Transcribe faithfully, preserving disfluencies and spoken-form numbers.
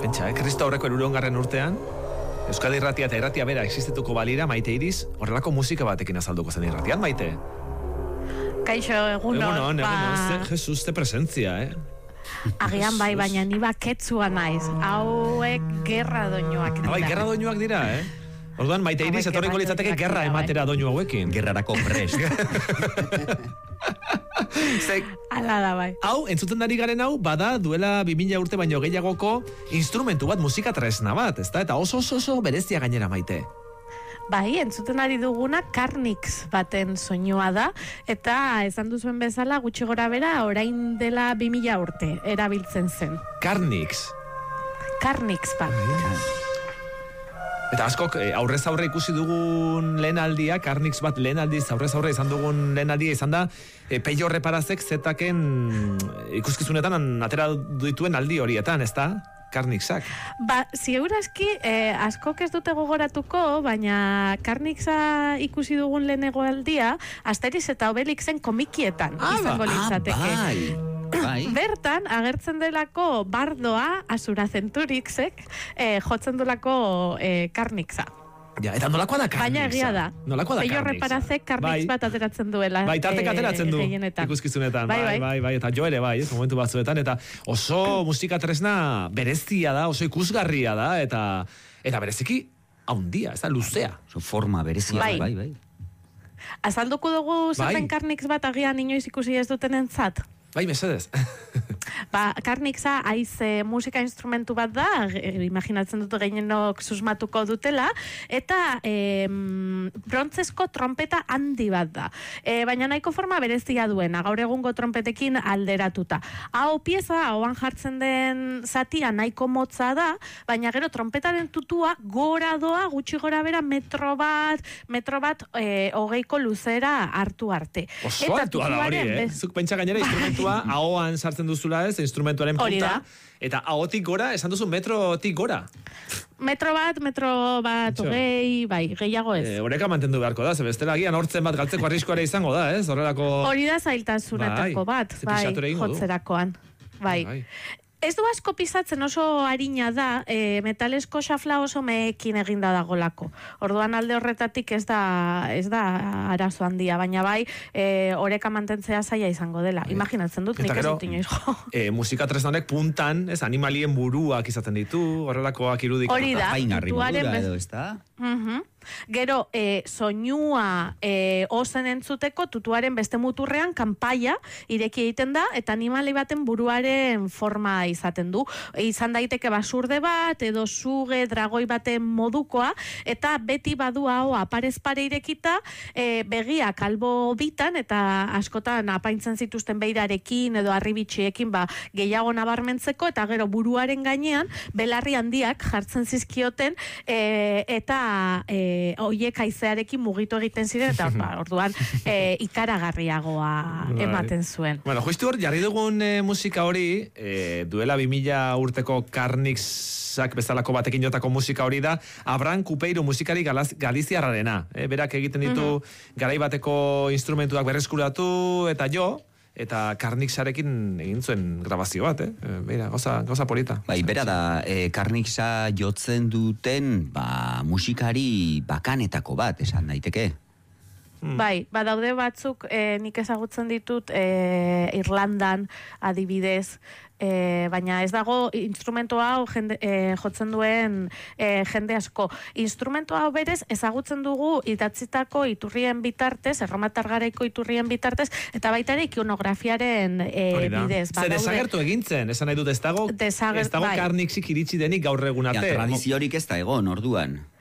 Pentsa, eh? Kristo aurreko hirurehungarren urtean, Euskadi Irratia eta Irratia bera existituko balira, Maite Iriz, horrelako musika batekin azalduko zen irratian, Maite. Kaixo, egunon. Egunon, egunon, Jesus, te presentzia, eh? Agian bai, baina ni baketzua naiz. Hauek gerra doinoak dira. Bai, gerra doinoak dira, eh? Orduan, Maite Iriz, etorriko litzateke gerra ematera doinu hauekin. Gerrarako prest. Ala da, bai. Hau, entzuten dari garen hau, bada duela bi mila urte baino gehiagoko instrumentu bat, musika tresna bat, ezta? Eta oso oso oso berezia gainera, Maite. Bai, entzuten ari duguna Carnix baten soinua da, eta esan duzuen bezala gutxi gora bera orain dela bi mila urte erabiltzen zen. Carnix. Carnix bat. Eta askok eh, aurrez aurre ikusi dugun lehen aldia, Carnix bat lehen aldiz aurrez aurre izan dugun lehen aldia izan da, eh, Peio Reparazek zetaken ikuskizunetan atera dituen aldi horietan, ezta? Carnixak. Ba, ziurazki, eh, askok ez dute gogoratuko, baina Carnixa ikusi dugun lehenego aldia, Asterix eta Obelixen komikietan ah, izango ba, litzateke. Ah, bai. Bai. Bertan, agertzen delako bardoa, Asura Zenturixek, eh, jotzen delako eh, Carnixa. Ja, eta nolakoa da Carnixa? Baina egia da. Nolakoa da Peio Carnixa? Reparazek Carnix bai. bat ateratzen duela. Bai, tartek ateratzen du gehienetan. ikuskizunetan. Bai, Bai, bai. bai, bai, eta jo ere bai, ez, momentu batzuetan, eta oso musika tresna berezia da, oso ikusgarria da, eta eta bereziki haundia, ez da, luzea. Oso forma berezia, Bai. bai, bai. Azalduko dugu zer Bai. den Carnix bat agian inoiz ikusi ez dutenentzat. Bai, mesedez. Ba, Carnixa haize musika instrumentu bat da, e, imaginatzen dut gehienok susmatuko dutela, eta e, brontzesko trompeta handi bat da. E, baina nahiko forma berezia duena, gaur egungo trompetekin alderatuta. Hau pieza, hauan jartzen den zatia nahiko motza da, baina gero trompetaren tutua gora doa, gutxi gora bera metro bat, metro bat e, hogeiko luzera hartu arte. Oso altua da hori, eh? Zuk pentsa gainera instrumentua ahoan sartzen duzula ez, instrumentuaren punta, eta ahotik gora, esan duzu metrotik gora. Metro bat, metro bat, Etxo. hogei, bai, gehiago ez. E, horeka mantendu beharko da, ze bestela agian hortzen bat galtzeko arriskoa ere izango da, ez? Horrelako... Hori da zailtasunetako Bai, bat, ze bai, pisatu ere egingo du. jotzerakoan. Bai. Bai. Ez du asko pisatzen, oso harina da, e, metalesko xafla oso meekin eginda dagolako. Orduan alde horretatik ez da ez da arazo handia, baina bai, e, oreka mantentzea zaila izango dela. Bai. Imaginatzen dut, Eta nik ez gero, dut inoiz jo. E, musika tresna honek puntan, ez, animalien buruak izaten ditu, horrelakoak irudik. Hori da. Painarri tutuaren modura bez- edo, ez da? Mhm. Gero, e, soinua e, ozen entzuteko tutuaren beste muturrean kanpaia ireki egiten da, eta animali baten buruaren forma izaten du. E, izan daiteke basurde bat, edo suge, dragoi baten modukoa, eta beti badu hau aparez pare irekita, e, begiak albo bitan, eta askotan apaintzen zituzten beirarekin, edo arribitxiekin, ba, gehiago nabarmentzeko, eta gero buruaren gainean, belarri handiak jartzen zizkioten, e, eta e, hoiek haizearekin mugitu egiten ziren, eta ba, orduan e, ikaragarriagoa Bai. ematen zuen. Bueno, justu hor, jarri dugun e, musika hori, e, duela bi mila urteko Carnixak bezalako batekin jotako musika hori da, Abraham Kupeiro musikari galaz, galiziarrarena. E, berak egiten ditu garai bateko instrumentuak berreskuratu, eta jo, eta Carnixarekin egin zuen grabazio bat, eh? E, beira, goza, goza polita. Bai, bera da, e, Carnixa jotzen duten, ba, musikari bakanetako bat, esan daiteke. Bai, badaude batzuk e, nik ezagutzen ditut e, Irlandan adibidez, e, baina ez dago instrumento hau jende, e, jotzen duen e, jende asko. Instrumento hau berez ezagutzen dugu idatzitako iturrien bitartez, erromatar garaiko iturrien bitartez, eta baita ere ikonografiaren e, Hori da. bidez. Ze desagertu egintzen, esan nahi dut, ez dago, Desager- ez dago bai. Carnixik iritsi denik gaur egun Ja, arte. tradiziorik ez da egon, orduan.